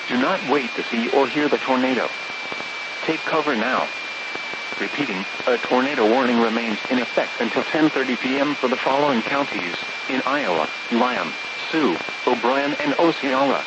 Do not wait to see or hear the tornado. Take cover now. Repeating, a tornado warning remains in effect until 10:30 p.m. for the following counties in Iowa: Lyon, Sioux, O'Brien, and Osceola.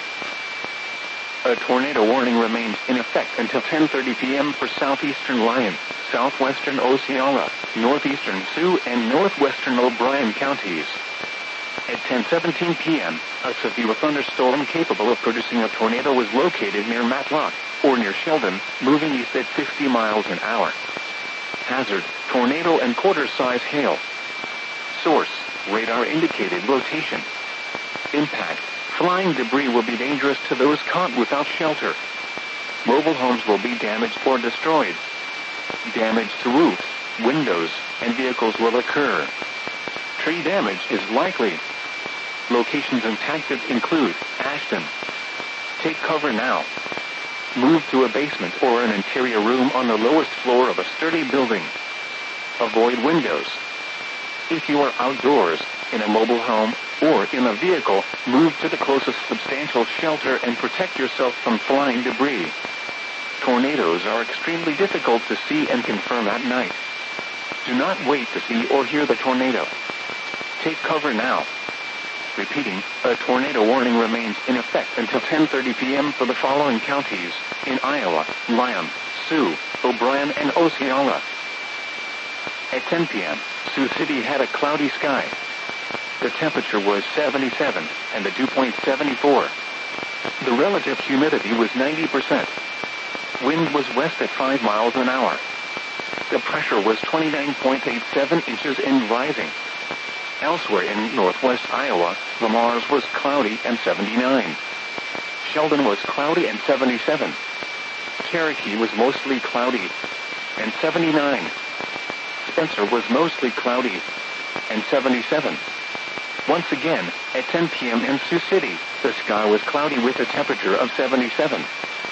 A tornado warning remains in effect until 10:30 p.m. for southeastern Lyon, southwestern Osceola, northeastern Sioux, and northwestern O'Brien counties. At 10:17 p.m., a severe thunderstorm capable of producing a tornado was located near Matlock, or near Sheldon, moving east at 50 miles an hour. Hazard, tornado and quarter-size hail. Source, radar-indicated rotation. Impact, flying debris will be dangerous to those caught without shelter. Mobile homes will be damaged or destroyed. Damage to roofs, windows, and vehicles will occur. Tree damage is likely. Locations and tactics include Ashton. Take cover now. Move to a basement or an interior room on the lowest floor of a sturdy building. Avoid windows. If you are outdoors, in a mobile home, or in a vehicle, move to the closest substantial shelter and protect yourself from flying debris. Tornadoes are extremely difficult to see and confirm at night. Do not wait to see or hear the tornado. Take cover now. Repeating, a tornado warning remains in effect until 10:30 p.m. for the following counties in Iowa: Lyon, Sioux, O'Brien, and Osceola. At 10 p.m., Sioux City had a cloudy sky. The temperature was 77, and the dew point 74. The relative humidity was 90%. Wind was west at 5 miles an hour. The pressure was 29.87 inches and rising. Elsewhere in northwest Iowa, Le Mars was cloudy and 79. Sheldon was cloudy and 77. Cherokee was mostly cloudy and 79. Spencer was mostly cloudy and 77. Once again, at 10 p.m. in Sioux City, the sky was cloudy with a temperature of 77.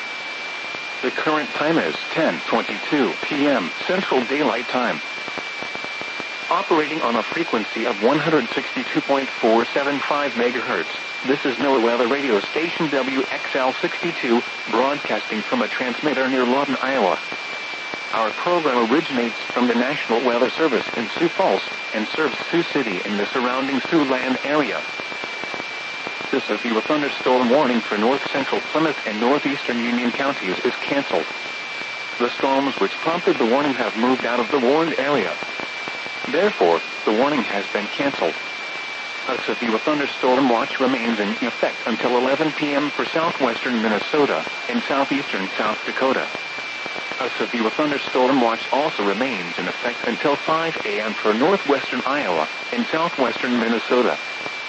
The current time is 10:22 p.m. Central Daylight Time. Operating on a frequency of 162.475 megahertz, this is NOAA Weather Radio Station WXL62, broadcasting from a transmitter near Lawton, Iowa. Our program originates from the National Weather Service in Sioux Falls and serves Sioux City and the surrounding Siouxland area. The severe thunderstorm warning for north-central Plymouth and northeastern Union counties is canceled. The storms which prompted the warning have moved out of the warned area. Therefore, the warning has been canceled. A severe thunderstorm watch remains in effect until 11 p.m. for southwestern Minnesota and southeastern South Dakota. A severe thunderstorm watch also remains in effect until 5 a.m. for northwestern Iowa and southwestern Minnesota.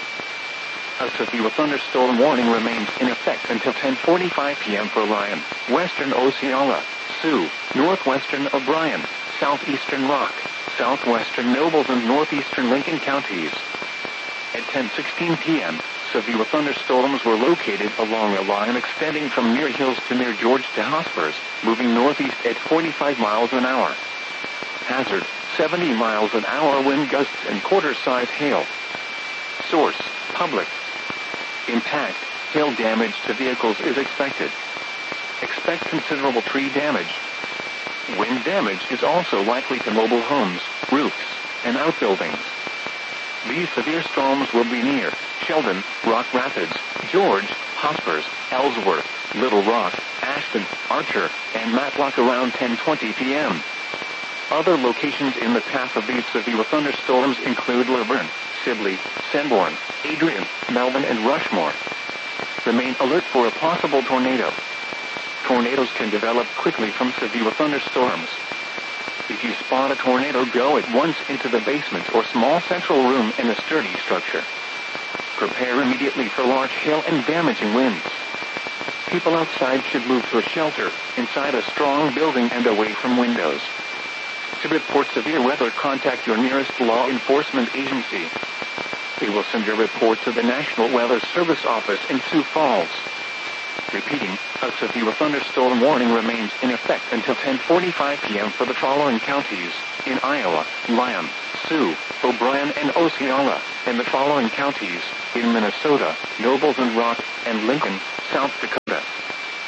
A severe thunderstorm warning remains in effect until 10:45 p.m. for Lyon, western Osceola, Sioux, northwestern O'Brien, southeastern Rock, southwestern Nobles, and northeastern Lincoln counties. At 10:16 p.m., severe thunderstorms were located along a line extending from near Hills to near George to Hospers, moving northeast at 45 miles an hour. Hazard, 70 miles an hour wind gusts and quarter-size hail. Source, public. Impact, hail damage to vehicles is expected. Expect considerable tree damage. Wind damage is also likely to mobile homes, roofs, and outbuildings. These severe storms will be near Sheldon, Rock Rapids, George, Hospers, Ellsworth, Little Rock, Ashton, Archer, and Matlock around 10:20 p.m. Other locations in the path of these severe thunderstorms include Laverne, Sibley, Sanborn, Adrian, Melvin, and Rushmore. Remain alert for a possible tornado. Tornadoes can develop quickly from severe thunderstorms. If you spot a tornado, go at once into the basement or small central room in a sturdy structure. Prepare immediately for large hail and damaging winds. People outside should move to a shelter, inside a strong building and away from windows. To report severe weather, contact your nearest law enforcement agency. They will send your report to the National Weather Service office in Sioux Falls. Repeating, a severe thunderstorm warning remains in effect until 10:45 p.m. for the following counties in Iowa: Lyon, Sioux, O'Brien, and Osceola, and the following counties in Minnesota: Nobles and Rock, and Lincoln, South Dakota.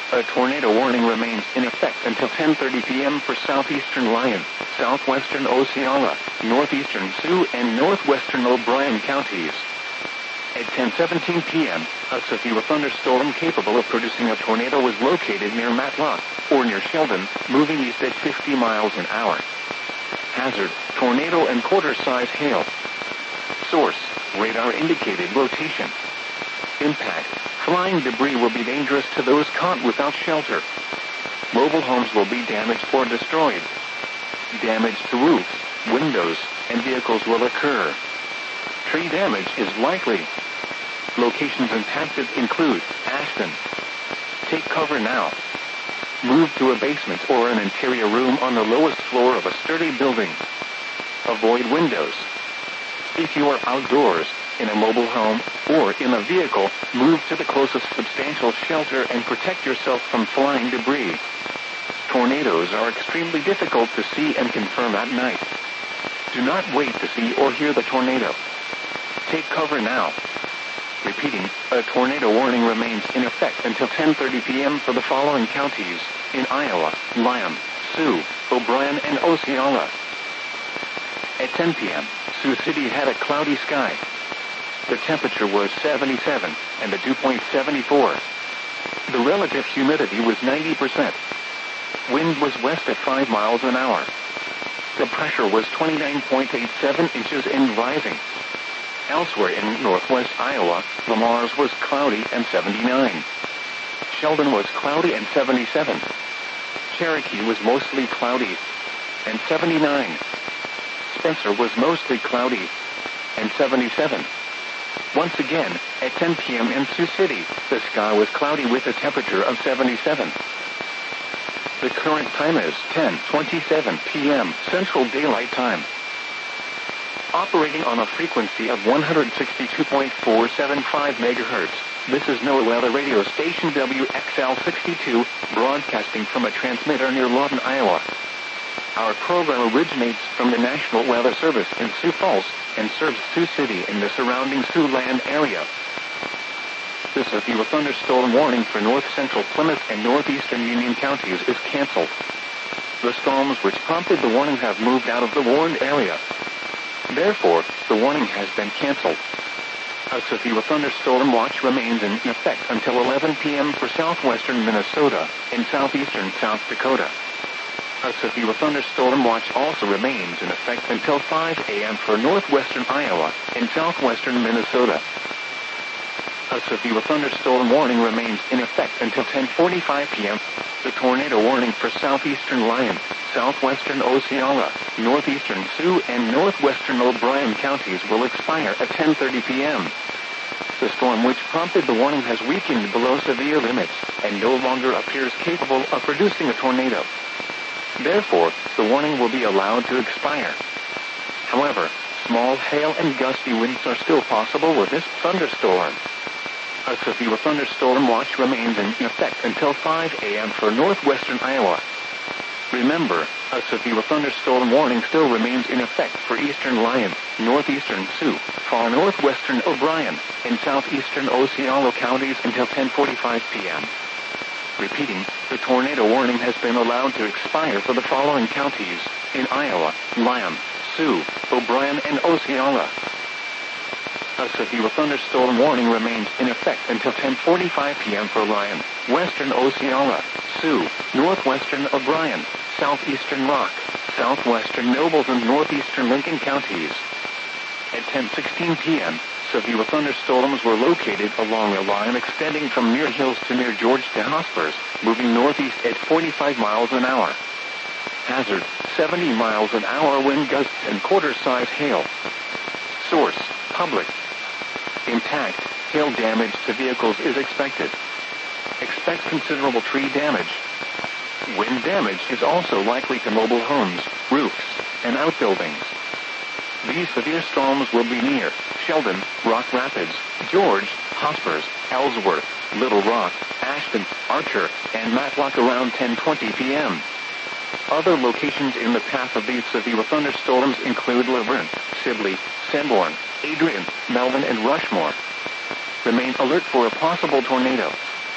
A tornado warning remains in effect until 10:30 p.m. for southeastern Lyon, southwestern Osceola, northeastern Sioux, and northwestern O'Brien counties. At 10:17 p.m., a severe thunderstorm capable of producing a tornado was located near Matlock, or near Sheldon, moving east at 50 miles an hour. Hazard, tornado and quarter-size hail. Source, radar indicated rotation. Impact, flying debris will be dangerous to those caught without shelter. Mobile homes will be damaged or destroyed. Damage to roofs, windows, and vehicles will occur. Tree damage is likely. Locations impacted include Ashton. Take cover now. Move to a basement or an interior room on the lowest floor of a sturdy building. Avoid windows. If you are outdoors, in a mobile home, or in a vehicle, move to the closest substantial shelter and protect yourself from flying debris. Tornadoes are extremely difficult to see and confirm at night. Do not wait to see or hear the tornado. Take cover now. Repeating, a tornado warning remains in effect until 10:30 p.m. for the following counties, in Iowa, Lyon, Sioux, O'Brien, and Osceola. At 10 p.m., Sioux City had a cloudy sky. The temperature was 77, and the dew point 74. The relative humidity was 90%. Wind was west at 5 miles an hour. The pressure was 29.87 inches and rising. Elsewhere in northwest Iowa, Le Mars was cloudy and 79. Sheldon was cloudy and 77. Cherokee was mostly cloudy and 79. Spencer was mostly cloudy and 77. Once again, at 10 p.m. in Sioux City, the sky was cloudy with a temperature of 77. The current time is 10:27 p.m. Central Daylight Time. Operating on a frequency of 162.475 megahertz, this is NOAA Weather Radio Station WXL62, broadcasting from a transmitter near Lawton, Iowa. Our program originates from the National Weather Service in Sioux Falls and serves Sioux City and the surrounding Siouxland area. The severe thunderstorm warning for north-central Plymouth and northeastern Union counties is canceled. The storms which prompted the warning have moved out of the warned area. Therefore, the warning has been canceled. A severe thunderstorm watch remains in effect until 11 p.m. for southwestern Minnesota and southeastern South Dakota. A severe thunderstorm watch also remains in effect until 5 a.m. for northwestern Iowa and southwestern Minnesota. A severe thunderstorm warning remains in effect until 10:45 p.m. The tornado warning for southeastern Lyon, southwestern Osceola, northeastern Sioux, and northwestern O'Brien counties will expire at 10:30 p.m. The storm which prompted the warning has weakened below severe limits and no longer appears capable of producing a tornado. Therefore, the warning will be allowed to expire. However, small hail and gusty winds are still possible with this thunderstorm. A severe thunderstorm watch remains in effect until 5 a.m. for northwestern Iowa. Remember, a severe thunderstorm warning still remains in effect for eastern Lyon, northeastern Sioux, far northwestern O'Brien, and southeastern Osceola counties until 10:45 p.m. Repeating, the tornado warning has been allowed to expire for the following counties, in Iowa, Lyon, Sioux, O'Brien, and Osceola. A severe thunderstorm warning remains in effect until 10:45 p.m. for Lyon, western Osceola, Sioux, northwestern O'Brien, southeastern Rock, southwestern Nobles, and northeastern Lincoln counties. At 10:16 p.m., severe thunderstorms were located along a line extending from Muir Hills to near Georgetown Hospers, moving northeast at 45 miles an hour. Hazard, 70 miles an hour wind gusts and quarter-size hail. Source, public. Impact, hail damage to vehicles is expected. Expect considerable tree damage. Wind damage is also likely to mobile homes, roofs, and outbuildings. These severe storms will be near Sheldon, Rock Rapids, George, Hospers, Ellsworth, Little Rock, Ashton, Archer, and Matlock around 10:20 p.m. Other locations in the path of these severe thunderstorms include Laverne, Sibley, Sanborn, Adrian, Melvin, and Rushmore. Remain alert for a possible tornado.